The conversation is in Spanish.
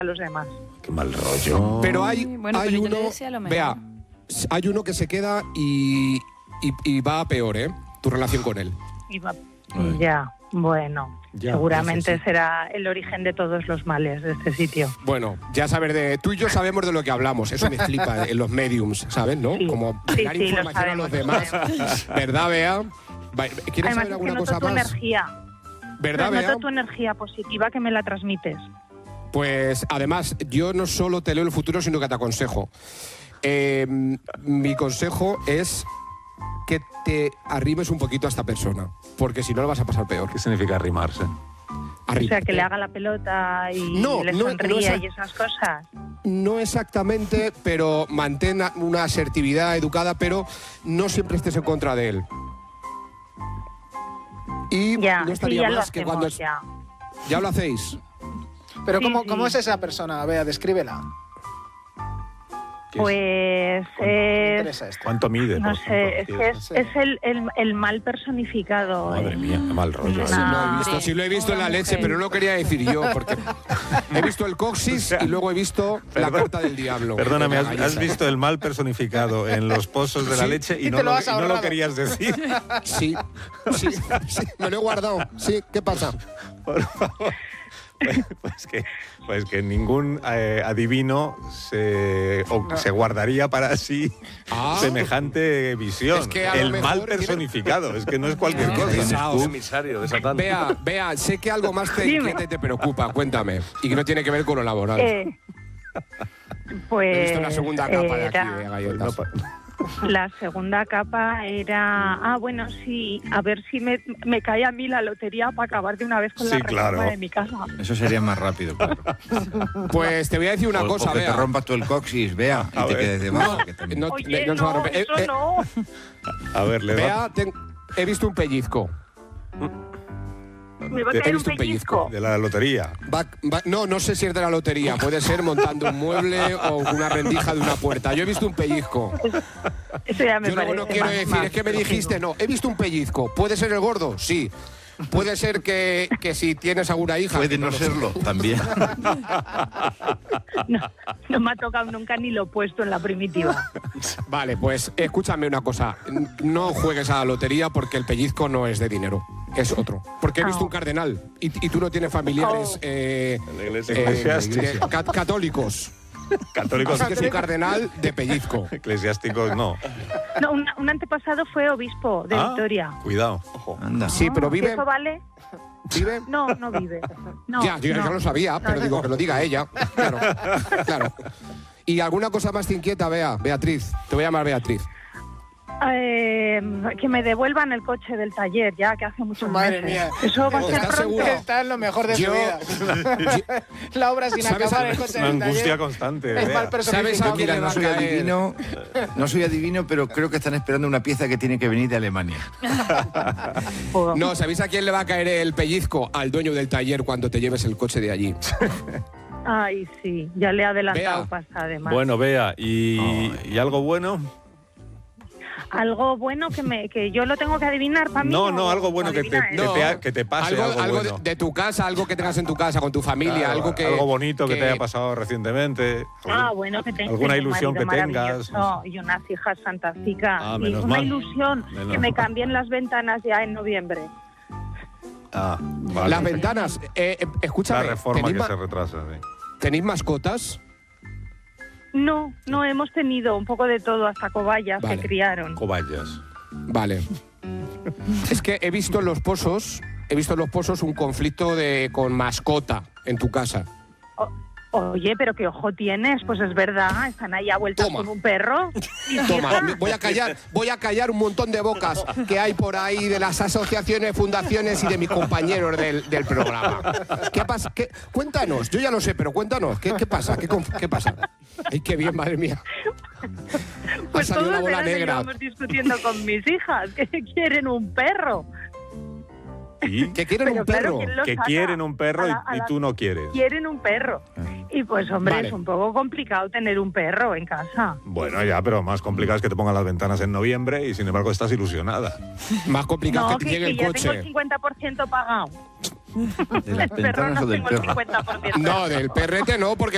a los demás. Qué mal rollo. Pero hay pero yo uno, le deseo lo mejor. vea, hay uno que se queda y va a peor, ¿eh? Tu relación con él. Ya, bueno, Ya, seguramente sí. será el origen de todos los males de este sitio. Bueno, ya sabes, tú y yo sabemos de lo que hablamos. Eso me flipa en los mediums, ¿sabes? ¿No? Sí. Como Sí, dar sí, lo información a los sabemos, demás. ¿Verdad, Bea? ¿Quieres Además, saber es que alguna noto cosa tu más? energía. ¿Verdad, Bea? Noto tu energía positiva que me la transmites. Pues además, yo no solo te leo el futuro, sino que te aconsejo. Mi consejo es que te arrimes un poquito a esta persona, porque si no lo vas a pasar peor. ¿Qué significa arrimarse? O sea, que le haga la pelota y le sonríe y esas cosas. No exactamente, pero mantén una asertividad educada, pero no siempre estés en contra de él. Y Ya, no estaría sí, ya más lo que hacemos, cuando... ya. ¿Ya lo hacéis? Pero Sí, ¿cómo sí. es esa persona? Vea, descríbela. Pues Me interesa esto. ¿Cuánto mide? no por sé, es ejemplo? que es el mal personificado. Madre mía, qué mal rollo. Sí, lo he visto, No, sí lo he visto en la una leche, mujer. pero no lo quería decir yo, porque he visto el coxis y luego he visto la carta del diablo. Perdóname, De la has galleta. visto el mal personificado en los pozos de la Sí. leche y Y no te lo lo, has y no lo ahorrado. querías decir. Sí, me lo he guardado. Sí, ¿qué pasa? Por favor. Pues que ningún adivino se guardaría para sí semejante visión. Es que a lo el mejor mal personificado, es que no es cualquier cosa. Pesaos. Emisario de Satán. Vea, sé que algo más te Dime. inquieta y te preocupa, cuéntame. Y que no tiene que ver con lo laboral. Pues He visto la segunda capa de aquí, era- de galletas. La segunda capa era... bueno, sí, a ver si me cae a mí la lotería para acabar de una vez con Sí, la reforma claro. de mi casa. Eso sería más rápido, claro. Pues te voy a decir una cosa, o que Bea. te rompas tú el coxis, vea, A y te ver. quedes debajo. que también. No, Oye, no se va a no, romper. eso no. A ver, le va. Bea, he visto un pellizco. Me va a He caer un visto un pellizco. De la lotería. No sé si es de la lotería. Puede ser montando un mueble o una rendija de una puerta. Yo he visto un pellizco. Eso ya me Yo parece no quiero más- decir, más es que me lógico. dijiste, no, he visto un pellizco. ¿Puede ser el gordo? Sí. Puede ser que si tienes alguna hija. Puede que no lo sé. serlo, también. No me ha tocado nunca ni lo opuesto en la primitiva. Vale, pues escúchame una cosa. No juegues a la lotería porque el pellizco no es de dinero. Es otro. Porque he visto un cardenal y tú no tienes familiares En la iglesia eclesiástica. católicos. Católicos. Así que es un cardenal de pellizco. Eclesiásticos no. No, un antepasado fue obispo de Victoria. Cuidado. Ojo. Anda. Sí, pero ¿Y vive. ¿Eso vale? ¿Vive? No, no vive. No, Ya, yo ya no. lo sabía, pero No, digo que lo diga ella. Claro, claro. ¿Y alguna cosa más te inquieta, Beatriz? Te voy a llamar Beatriz. Que me devuelvan el coche del taller, ya que hace muchos Madre meses. mía. Eso va a ser ¿Estás pronto. segura? Está en lo mejor de su Yo- vida. La obra sin ¿Sabes? acabar, el coche Una del angustia taller. constante. El Bea. mal personificado. ¿Sabes a quién Mira, le va no a soy caer? adivino, pero creo que están esperando una pieza que tiene que venir de Alemania. No, ¿sabéis a quién le va a caer el pellizco? Al dueño del taller cuando te lleves el coche de allí. Ay, sí, ya le he adelantado Bea. pasta además. Bueno, Bea, ¿y algo bueno? Algo bueno que yo lo tengo que adivinar para mí. No, algo bueno que te, adivina él. que te pase. Algo bueno. de tu casa, algo que tengas en tu casa, con tu familia, Claro, algo bonito que te haya pasado recientemente. Bueno, que tengo alguna un ilusión que marido tengas. maravilloso y unas hijas fantásticas. Ah, y menos una mal. ilusión Menos que me mal. cambien las ventanas ya en noviembre. Vale. Las ventanas. La Escúchame, reforma ¿tenéis, que se retrasa. Sí. ¿tenéis mascotas? No hemos tenido un poco de todo, hasta cobayas Vale. que criaron. Cobayas. Vale. Es que he visto en los pozos un conflicto con mascota en tu casa. Oye, pero qué ojo tienes, pues es verdad, están ahí a vueltas Toma. con un perro. Y Toma, fija, voy a callar un montón de bocas que hay por ahí de las asociaciones, fundaciones y de mis compañeros del programa. ¿Qué pasa? Cuéntanos, yo ya lo sé, pero cuéntanos, ¿qué pasa? ¿Qué pasa? Ay, qué bien, madre mía. pues ha salido todo una el bola verano negra. llevamos discutiendo con mis hijas, que quieren un perro. ¿Y? Que quieren Pero un claro, perro. ¿quién lo Que saca? quieren un perro A y la- tú no quieres. Quieren un perro. Y pues, hombre, Vale. es un poco complicado tener un perro en casa. Bueno, ya, pero más complicado es que te pongan las ventanas en noviembre y sin embargo estás ilusionada. Más complicado No, que te llegue el ya coche. tengo el 50% pagado. ¿De las El perro ventanas no o del tengo el perro? 50%. No, del perrete no, porque